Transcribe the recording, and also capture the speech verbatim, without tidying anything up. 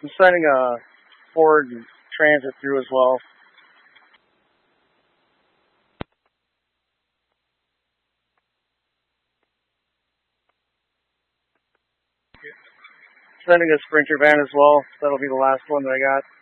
I'm sending a Ford Transit through as well. Sending a Sprinter van as well. That'll be the last one that I got.